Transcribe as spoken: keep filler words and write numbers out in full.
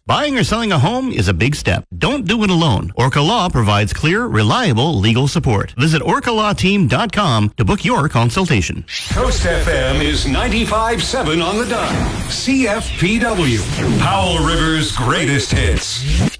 Buying or selling a home is a big step. Don't do it alone. Orca Law provides clear, reliable legal support. Visit orca law team dot com to book your consultation. Coast F M is ninety-five point seven on the dime. C F P W, Powell River's greatest hits.